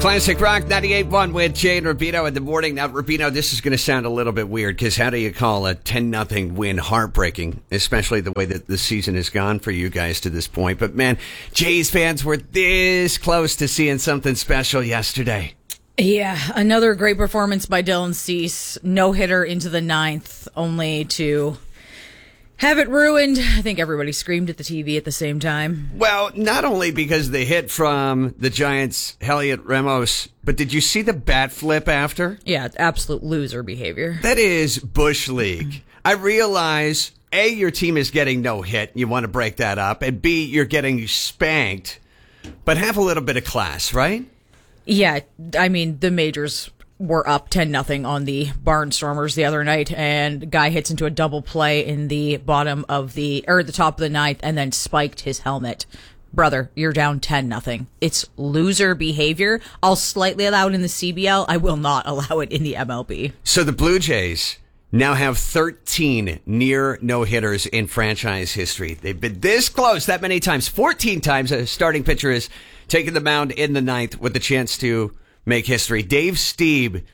Classic Rock 98.1 with Jay and Rubino in the morning. Now, Rubino, this is going to sound a little bit weird because how do you call a 10-0 win heartbreaking, especially the way that the season has gone for you guys to this point. But, man, Jays fans were this close to seeing something special yesterday. Yeah, another great performance by Dylan Cease. No-hitter into the ninth, only to have it ruined. I think everybody screamed at the TV at the same time. Well, not only because they hit from the Giants' Heliot Ramos, but did you see the bat flip after? Yeah, absolute loser behavior. That is Bush League. I realize, A, your team is getting no hit. You want to break that up. And B, you're getting spanked. But have a little bit of class, right? Yeah, I mean, the majors were up 10-0 on the Barnstormers the other night, and guy hits into a double play in the the top of the ninth, and then spiked his helmet. Brother, you're down 10-0. It's loser behavior. I'll slightly allow it in the CBL. I will not allow it in the MLB. So the Blue Jays now have 13 near no-hitters in franchise history. They've been this close that many times. 14 times a starting pitcher has taken the mound in the ninth with the chance to make history. Dave Stieb,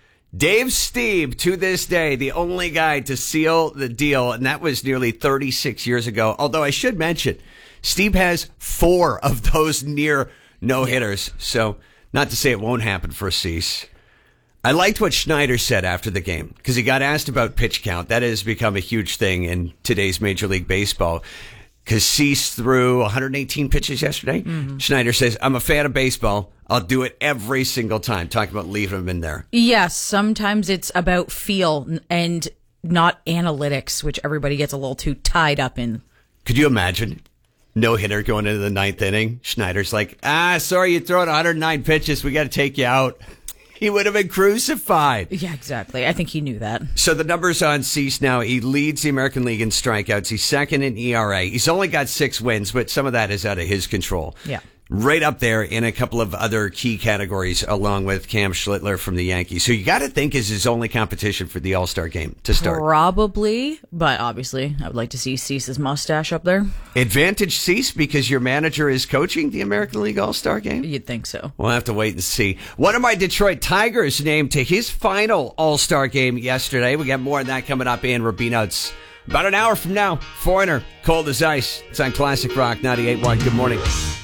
to this day, the only guy to seal the deal, and that was nearly 36 years ago. Although I should mention, Stieb has 4 of those near no-hitters. So, not to say it won't happen for Cease. I liked what Schneider said after the game, because he got asked about pitch count. That has become a huge thing in today's Major League Baseball. Because Cease threw 118 pitches yesterday. Mm-hmm. Schneider says, I'm a fan of baseball. I'll do it every single time. Talking about leaving him in there. Yes, sometimes it's about feel and not analytics, which everybody gets a little too tied up in. Could you imagine? No hitter going into the ninth inning. Schneider's like, sorry, you thrown 109 pitches. We got to take you out. He would have been crucified. Yeah, exactly. I think he knew that. So the numbers on Cease now, he leads the American League in strikeouts. He's second in ERA. He's only got 6 wins, but some of that is out of his control. Yeah. Right up there in a couple of other key categories, along with Cam Schlittler from the Yankees. So you got to think is his only competition for the All-Star game to start. Probably, but obviously I would like to see Cease's mustache up there. Advantage Cease because your manager is coaching the American League All-Star game? You'd think so. We'll have to wait and see. One of my Detroit Tigers named to his final All-Star game yesterday. We got more on that coming up in Rubino's. About an hour from now, Foreigner, Cold as Ice. It's on Classic Rock 98.1. Good morning.